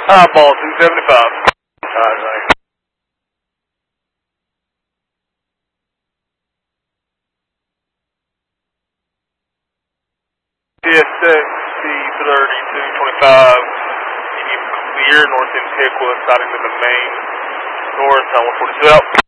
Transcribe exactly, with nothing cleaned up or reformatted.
Eyeball two seventy-five. Alright, thanks. P S X C thirty-two twenty-five. Can you clear North End Pickwood, starting to the main north on one forty-two out?